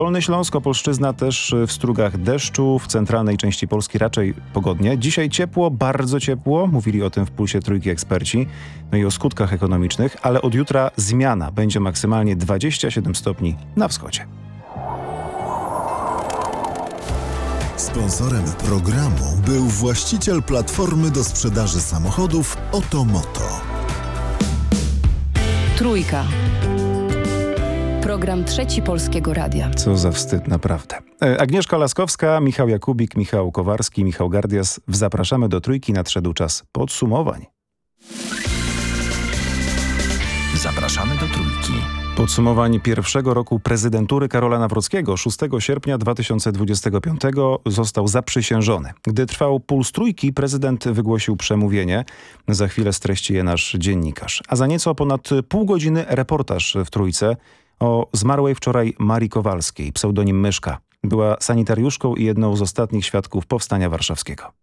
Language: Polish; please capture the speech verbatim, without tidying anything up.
Dolny Śląsk, Opolszczyzna też w strugach deszczu, w centralnej części Polski raczej pogodnie. Dzisiaj ciepło, bardzo ciepło, mówili o tym w Pulsie Trójki eksperci, no i o skutkach ekonomicznych, ale od jutra zmiana, będzie maksymalnie dwadzieścia siedem stopni na wschodzie. Sponsorem programu był właściciel platformy do sprzedaży samochodów Otomoto. Trójka. Program Trzeci Polskiego Radia. Co za wstyd, naprawdę. Agnieszka Laskowska, Michał Jakubik, Michał Kowarski, Michał Gardias. Zapraszamy do Trójki. Nadszedł czas podsumowań. Zapraszamy do Trójki. Podsumowań pierwszego roku prezydentury Karola Nawrockiego. szóstego sierpnia dwa tysiące dwudziestego piątego został zaprzysiężony. Gdy trwał puls Trójki, prezydent wygłosił przemówienie. Za chwilę streści je nasz dziennikarz. A za nieco ponad pół godziny reportaż w Trójce o zmarłej wczoraj Marii Kowalskiej, pseudonim Myszka. Była sanitariuszką i jedną z ostatnich świadków Powstania Warszawskiego.